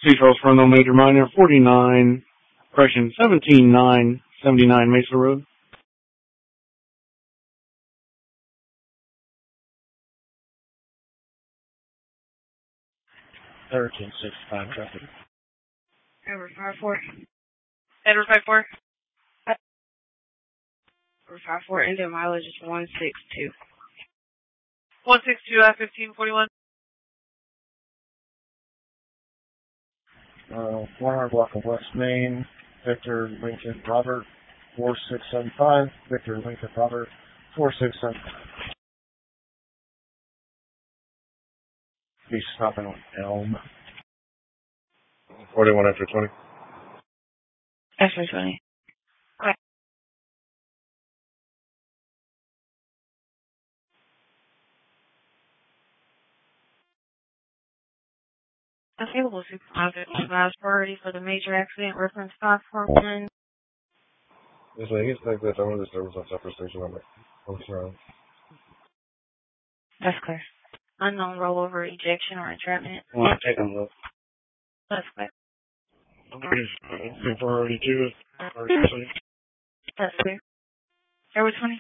Charles Fernando Major Minor, 17979 Mesa Road. traffic. Edward 54. Edward 54. Edward 54, engine mileage is 162. 162 at 1541. 400 block of West Main, Victor Lincoln Robert, 4675, Victor Lincoln Robert, 467. He's stopping on Elm. 41 after 20. After 20. Okay. Available supervisor advised priority for the major accident, reference 541. Yes, man, he's like that. I want the service on Supper Station. I'm sure. That's clear. Unknown rollover, ejection, or entrapment. Well, take a look. That's clear. Priority 2 is That's clear. Edward 20.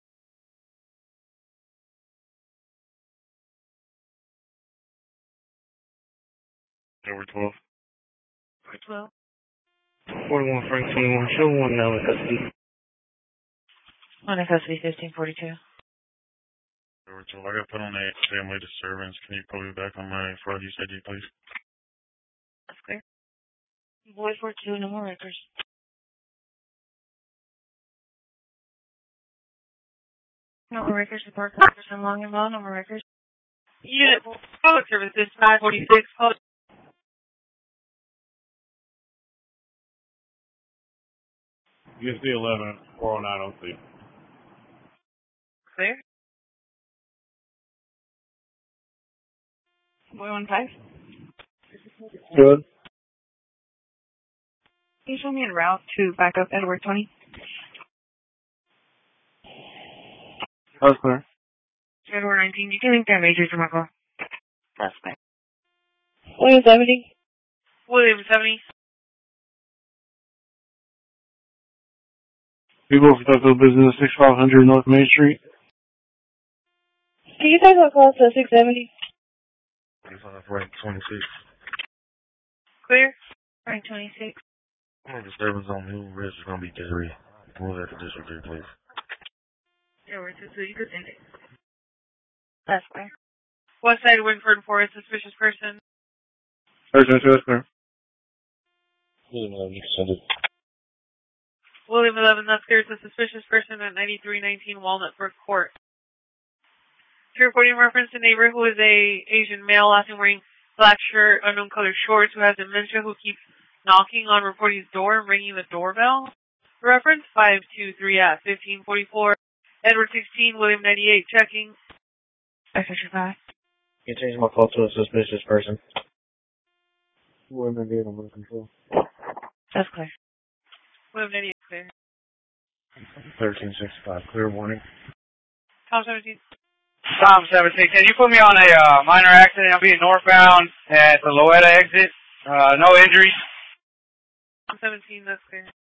Edward 12. Edward 12. 41 Frank 21, show 1 now in custody. One in custody, 1542. Edward 12, I got put on a family disturbance. Can you put me back on my fraud use ID, please? That's clear. Boy 42, no more records. No more records, report person long and long, no more records. Unit Public Services 546. USD 11, 40903. Clear. Boy 15. Good. Can you show me en route to back up Edward 20? That's clear. Edward 19, you can link that major to my call. That's clear. William 70. William 70. People for Taco Business, 6500 North Main Street. Can you take my call to 670? 26. Clear. Rank 26. Disturbance on New Ridge is going to be Desiree. Move that to District 3, please. Edward 22, you could send it. That's clear. West Side Winford for a suspicious person. That's clear. You can send it. William 11, that's clear. It's a suspicious person at 9319 Walnut Brook Court. You're reporting reference to neighbor who is a Asian male, last name wearing black shirt, unknown color shorts, who has dementia, who keeps knocking on reporting's door and ringing the doorbell. Reference 523 at 1544. Edward 16, William 98, checking. Officer 5. You change my call to a suspicious person. William 98 on road control. That's clear. William 98, clear. 1365, clear warning. Tom 17. Tom 17, can you put me on a minor accident? I'm being northbound at the Loetta exit. No injuries. Tom 17, that's clear.